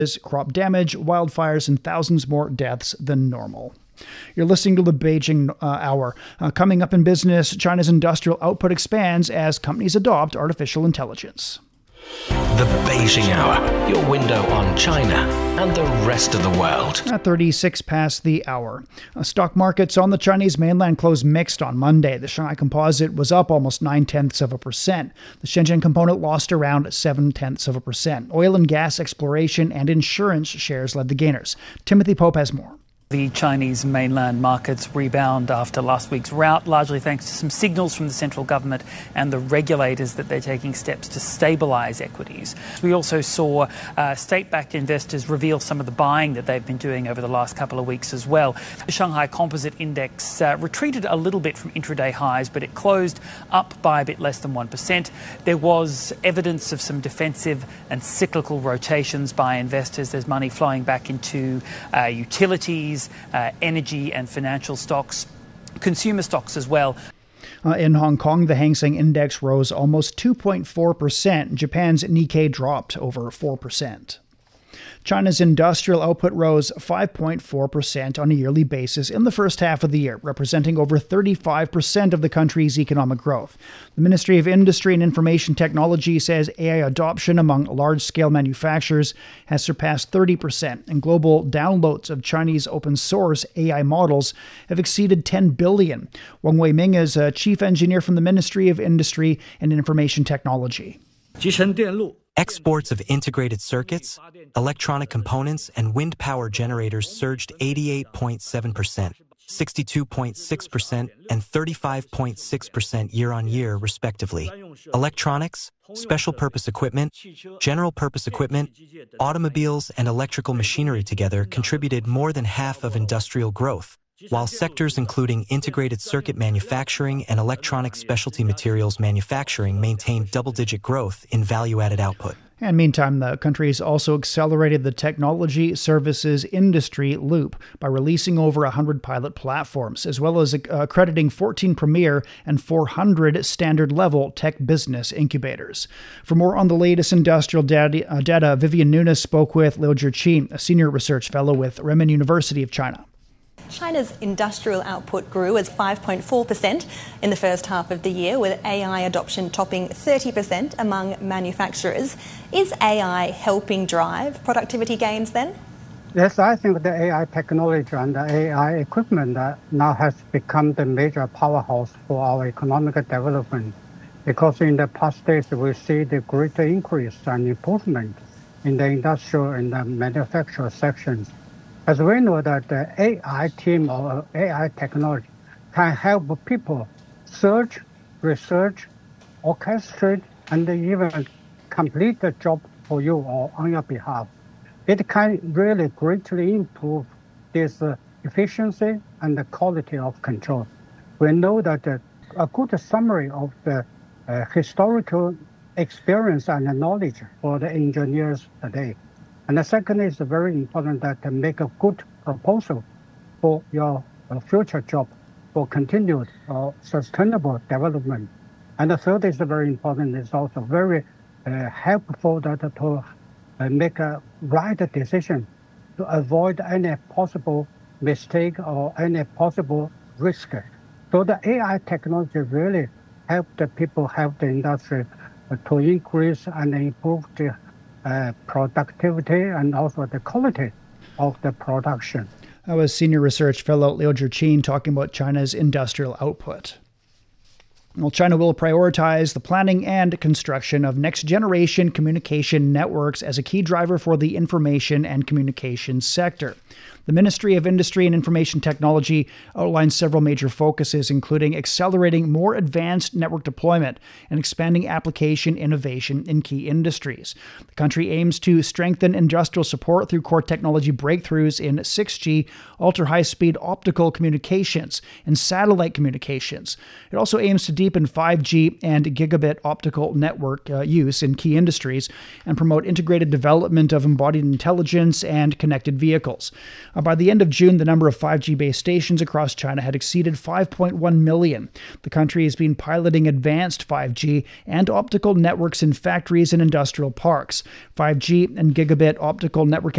crop damage, wildfires, and thousands more deaths than normal. You're listening to the Beijing Hour. Coming up in business, China's industrial output expands as companies adopt artificial intelligence. The Beijing Hour, your window on China and the rest of the world. At 36 past the hour. Stock markets on the Chinese mainland closed mixed on Monday. The Shanghai Composite was up almost 0.9%. The Shenzhen Component lost around 0.7%. Oil and gas exploration and insurance shares led the gainers. Timothy Pope has more. The Chinese mainland markets rebound after last week's rout, largely thanks to some signals from the central government and the regulators that they're taking steps to stabilise equities. We also saw state-backed investors reveal some of the buying that they've been doing over the last couple of weeks as well. The Shanghai Composite Index retreated a little bit from intraday highs, but it closed up by a bit less than 1%. There was evidence of some defensive and cyclical rotations by investors. There's money flowing back into utilities, energy and financial stocks, consumer stocks as well. In Hong Kong, the Hang Seng Index rose almost 2.4%. Japan's Nikkei dropped over 4%. China's industrial output rose 5.4% on a yearly basis in the first half of the year, representing over 35% of the country's economic growth. The Ministry of Industry and Information Technology says AI adoption among large-scale manufacturers has surpassed 30%, and global downloads of Chinese open-source AI models have exceeded 10 billion. Wang Weiming is a chief engineer from the Ministry of Industry and Information Technology. Exports of integrated circuits, electronic components, and wind power generators surged 88.7%, 62.6%, and 35.6% year-on-year, respectively. Electronics, special-purpose equipment, general-purpose equipment, automobiles, and electrical machinery together contributed more than half of industrial growth, while sectors including integrated circuit manufacturing and electronic specialty materials manufacturing maintained double-digit growth in value-added output. And meantime, the country's also accelerated the technology services industry loop by releasing over 100 pilot platforms, as well as accrediting 14 premier and 400 standard-level tech business incubators. For more on the latest industrial data, Vivian Nunes spoke with Liu Zhiqi, a senior research fellow with Renmin University of China. China's industrial output grew as 5.4% in the first half of the year, with AI adoption topping 30% among manufacturers. Is AI helping drive productivity gains then? Yes, I think the AI technology and the AI equipment now has become the major powerhouse for our economic development, because in the past days we see the greater increase and improvement in the industrial and the manufacturing sections. As we know that the AI team or AI technology can help people search, research, orchestrate, and even complete the job for you or on your behalf. It can really greatly improve this efficiency and the quality of control. We know that a good summary of the historical experience and knowledge for the engineers today. And the second is very important, that to make a good proposal for your future job for continued or sustainable development. And the third is very important, is also very helpful that to make a right decision to avoid any possible mistake or any possible risk. So the AI technology really help the people, help the industry to increase and improve the productivity and also the quality of the production. That was senior research fellow Liu Zhiqi talking about China's industrial output. Well, China will prioritize the planning and construction of next-generation communication networks as a key driver for the information and communications sector. The Ministry of Industry and Information Technology outlines several major focuses, including accelerating more advanced network deployment and expanding application innovation in key industries. The country aims to strengthen industrial support through core technology breakthroughs in 6G, ultra-high-speed optical communications, and satellite communications. It also aims to deepen 5G and gigabit optical network use in key industries and promote integrated development of embodied intelligence and connected vehicles. By the end of June, the number of 5G base stations across China had exceeded 5.1 million. The country has been piloting advanced 5G and optical networks in factories and industrial parks. 5G and gigabit optical network